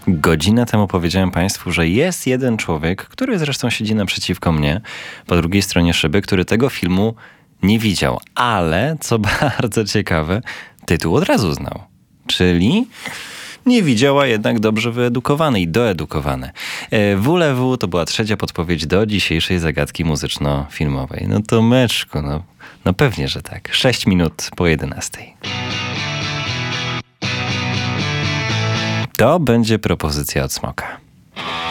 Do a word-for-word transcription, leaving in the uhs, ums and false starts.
Godzinę temu powiedziałem państwu, że jest jeden człowiek, który zresztą siedzi naprzeciwko mnie, po drugiej stronie szyby, który tego filmu nie widział. Ale, co bardzo ciekawe, tytuł od razu znał. Czyli nie widział, a jednak dobrze wyedukowany i doedukowany. W L W to była trzecia podpowiedź do dzisiejszej zagadki muzyczno-filmowej. No to meczku, no, no pewnie, że tak. Sześć minut po jedenastej. To będzie propozycja od Smoka.